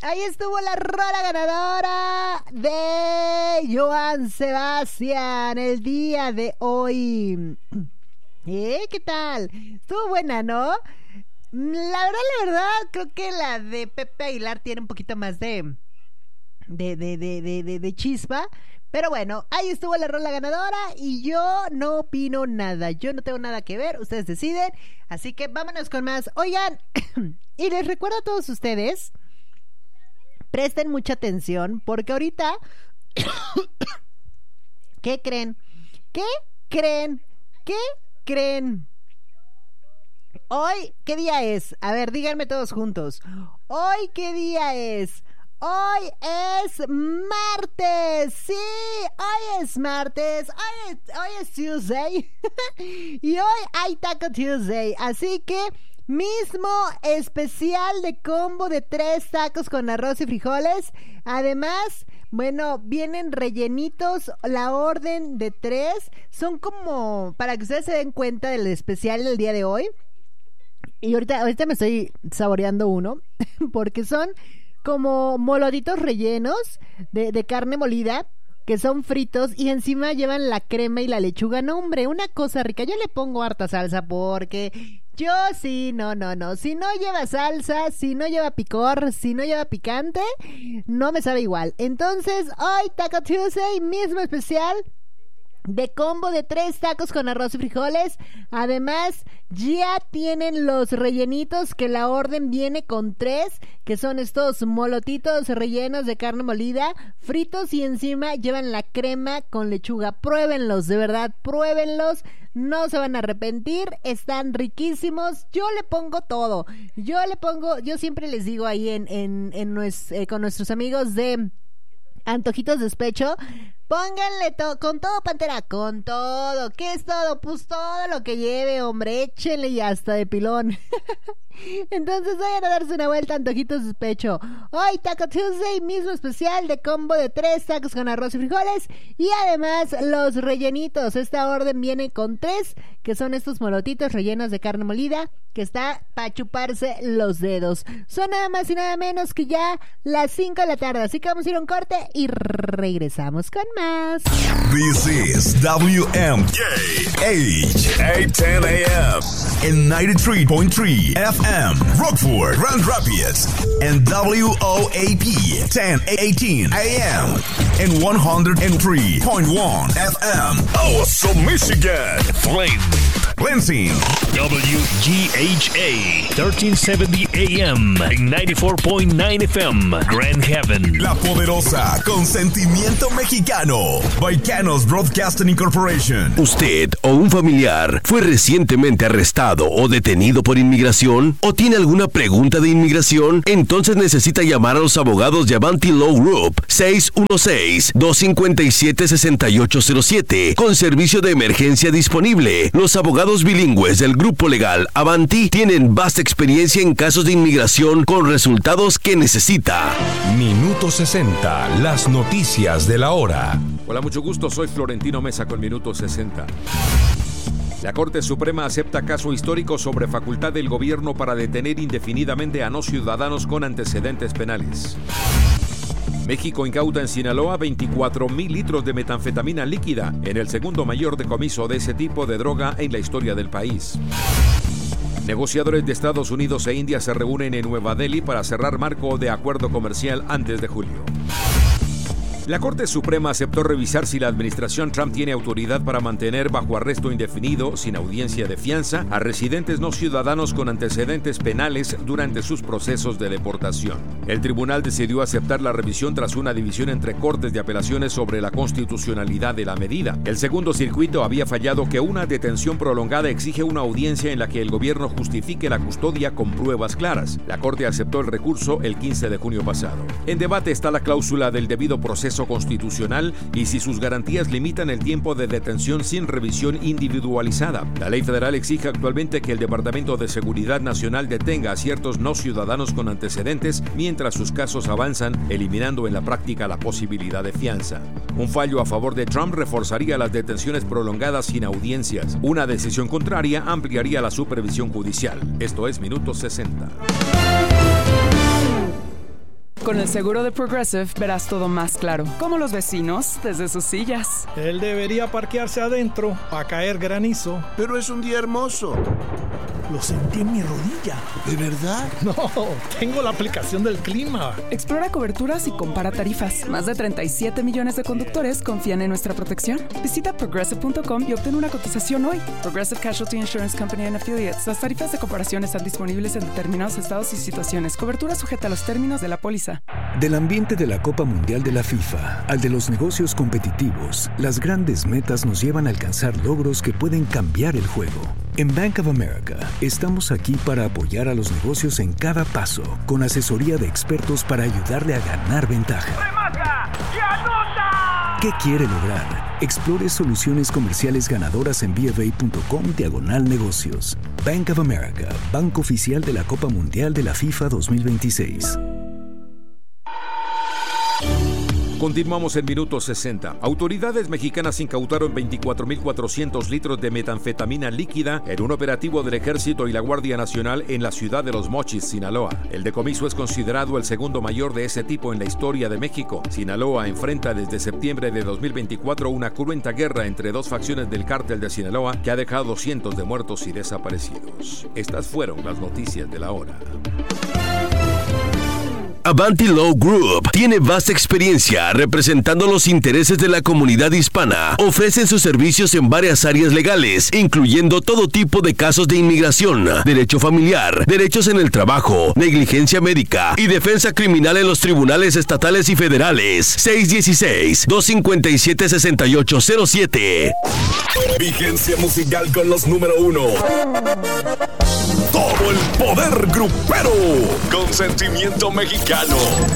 Ahí estuvo la rola ganadora de Joan Sebastián el día de hoy. ¿Qué tal? Estuvo buena, ¿no? La verdad, creo que la de Pepe Aguilar tiene un poquito más de chispa. Pero bueno, ahí estuvo la rola ganadora y yo no opino nada. Yo no tengo nada que ver, ustedes deciden. Así que vámonos con más. Oigan, y les recuerdo a todos ustedes, presten mucha atención porque ahorita... ¿Qué creen? ¿Qué creen? ¿Qué creen? Hoy, ¿qué día es? A ver, díganme todos juntos. ¿Hoy qué día es? Hoy es martes, sí, hoy es martes, hoy es Tuesday y hoy hay Taco Tuesday, así que mismo especial de combo de 3 tacos con arroz y frijoles. Además, bueno, vienen rellenitos, la orden de 3, son como, para que ustedes se den cuenta del especial del día de hoy. Y ahorita me estoy saboreando uno, porque son como moloditos rellenos de carne molida, que son fritos y encima llevan la crema y la lechuga. No, hombre, una cosa rica. Yo le pongo harta salsa porque yo sí, no. Si no lleva salsa, si no lleva picor, si no lleva picante, no me sabe igual. Entonces, hoy Taco Tuesday, mismo especial de combo de 3 tacos con arroz y frijoles. Además, ya tienen los rellenitos, que la orden viene con 3, que son estos molotitos rellenos de carne molida, fritos, y encima llevan la crema con lechuga. Pruébenlos, de verdad, pruébenlos. No se van a arrepentir, están riquísimos. Yo le pongo todo. Yo siempre les digo ahí con nuestros amigos de Antojitos Despecho, pónganle con todo, Pantera, con todo. ¿Qué es todo? Pues todo lo que lleve, hombre, échenle y hasta de pilón. Entonces vayan a darse una vuelta a Antojitos Despecho. Hoy Taco Tuesday, mismo especial de combo de 3 tacos con arroz y frijoles, y además los rellenitos. Esta orden viene con 3, que son estos molotitos rellenos de carne molida, que está para chuparse los dedos. Son nada más y nada menos que ya las 5 de la tarde, así que vamos a ir a un corte y regresamos con más. This is WMK H810 AM and 93.3 FM Rockford, Grand Rapids, and WOAP 1018 AM and 103.1 FM Also Michigan, Flint, Lansing, WGHA 1370 AM and 94.9 FM Grand Haven, La Poderosa, con sentimiento mexicano, Baicanos Broadcasting Incorporation. ¿Usted o un familiar fue recientemente arrestado o detenido por inmigración? ¿O tiene alguna pregunta de inmigración? Entonces necesita llamar a los abogados de Avanti Law Group 616-257-6807 con servicio de emergencia disponible. Los abogados bilingües del grupo legal Avanti tienen vasta experiencia en casos de inmigración con resultados que necesita. Minuto 60, las noticias de la hora. Hola, mucho gusto, soy Florentino Mesa con Minuto 60. La Corte Suprema acepta caso histórico sobre facultad del gobierno para detener indefinidamente a no ciudadanos con antecedentes penales. México incauta en Sinaloa 24,000 litros de metanfetamina líquida, en el segundo mayor decomiso de ese tipo de droga en la historia del país. Negociadores de Estados Unidos e India se reúnen en Nueva Delhi para cerrar marco de acuerdo comercial antes de julio. La Corte Suprema aceptó revisar si la administración Trump tiene autoridad para mantener bajo arresto indefinido, sin audiencia de fianza, a residentes no ciudadanos con antecedentes penales durante sus procesos de deportación. El tribunal decidió aceptar la revisión tras una división entre cortes de apelaciones sobre la constitucionalidad de la medida. El segundo circuito había fallado que una detención prolongada exige una audiencia en la que el gobierno justifique la custodia con pruebas claras. La Corte aceptó el recurso el 15 de junio pasado. En debate está la cláusula del debido proceso constitucional y si sus garantías limitan el tiempo de detención sin revisión individualizada. La ley federal exige actualmente que el Departamento de Seguridad Nacional detenga a ciertos no ciudadanos con antecedentes mientras sus casos avanzan, eliminando en la práctica la posibilidad de fianza. Un fallo a favor de Trump reforzaría las detenciones prolongadas sin audiencias. Una decisión contraria ampliaría la supervisión judicial. Esto es Minuto 60. Con el seguro de Progressive verás todo más claro, como los vecinos desde sus sillas. Él debería parquearse adentro para caer granizo. Pero es un día hermoso. Lo sentí en mi rodilla. ¿De verdad? No, tengo la aplicación del clima. Explora coberturas y compara tarifas. Más de 37 millones de conductores confían en nuestra protección. Visita Progressive.com y obtén una cotización hoy. Progressive Casualty Insurance Company and Affiliates. Las tarifas de comparación están disponibles en determinados estados y situaciones. Cobertura sujeta a los términos de la póliza. Del ambiente de la Copa Mundial de la FIFA al de los negocios competitivos, las grandes metas nos llevan a alcanzar logros que pueden cambiar el juego. En Bank of America, estamos aquí para apoyar a los negocios en cada paso, con asesoría de expertos para ayudarle a ganar ventaja. ¡Remata y anota! ¿Qué quiere lograr? Explore soluciones comerciales ganadoras en BofA.com/negocios. Bank of America, banco oficial de la Copa Mundial de la FIFA 2026. Continuamos en minuto 60. Autoridades mexicanas incautaron 24.400 litros de metanfetamina líquida en un operativo del Ejército y la Guardia Nacional en la ciudad de Los Mochis, Sinaloa. El decomiso es considerado el segundo mayor de ese tipo en la historia de México. Sinaloa enfrenta desde septiembre de 2024 una cruenta guerra entre dos facciones del cártel de Sinaloa que ha dejado cientos de muertos y desaparecidos. Estas fueron las noticias de la hora. Avanti Law Group tiene vasta experiencia representando los intereses de la comunidad hispana. Ofrecen sus servicios en varias áreas legales, incluyendo todo tipo de casos de inmigración, derecho familiar, derechos en el trabajo, negligencia médica y defensa criminal en los tribunales estatales y federales. 616-257-6807. Vigencia musical con los número 1. Todo el poder grupero con sentimiento mexicano.